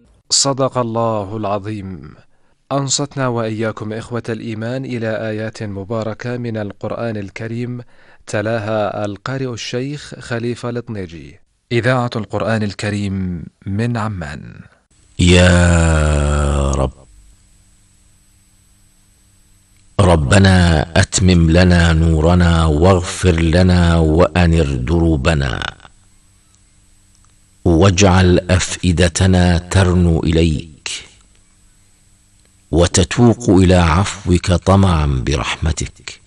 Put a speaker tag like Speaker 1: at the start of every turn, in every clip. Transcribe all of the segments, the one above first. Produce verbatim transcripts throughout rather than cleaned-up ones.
Speaker 1: صدق الله العظيم. أنصتنا وإياكم إخوة الإيمان إلى آيات مباركة من القرآن الكريم، تلاها القارئ الشيخ خليفة الطنيجي. إذاعة القرآن الكريم من عمان.
Speaker 2: يا رب، ربنا أتمم لنا نورنا واغفر لنا وأنر دروبنا، واجعل أفئدتنا ترنو إليك وتتوق إلى عفوك طمعا برحمتك.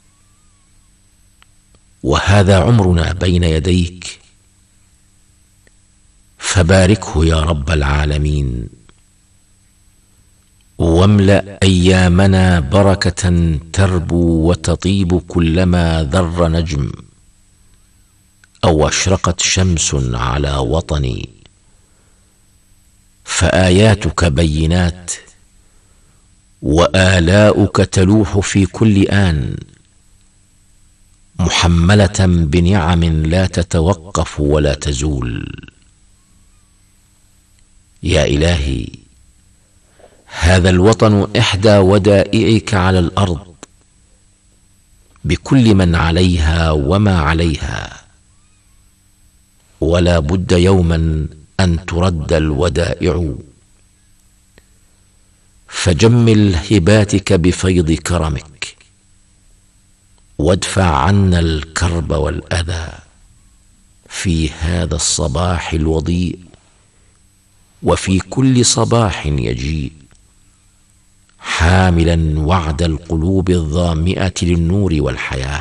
Speaker 2: وهذا عمرنا بين يديك، فباركه يا رب العالمين، واملأ أيامنا بركة تربو وتطيب كلما ذر نجم أو أشرقت شمس على وطني. فآياتك بينات وآلاؤك تلوح في كل آن، محملة بنعم لا تتوقف ولا تزول. يا إلهي، هذا الوطن إحدى ودائعك على الأرض، بكل من عليها وما عليها، ولا بد يوما أن ترد الودائع. فجمل هباتك بفيض كرمك، وادفع عنا الكرب والأذى في هذا الصباح الوضيء، وفي كل صباح يجيء، حاملا وعد القلوب الظامئة للنور والحياة.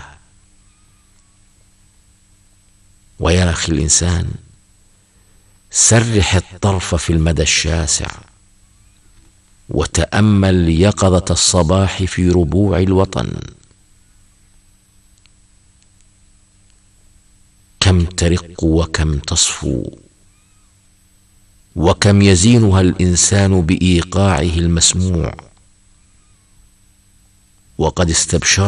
Speaker 2: ويا أخي الإنسان، سرح الطرف في المدى الشاسع، وتأمل يقظة الصباح في ربوع الوطن. كم ترق وكم تصفو، وكم يزينها الإنسان بإيقاعه المسموع. وقد استبشر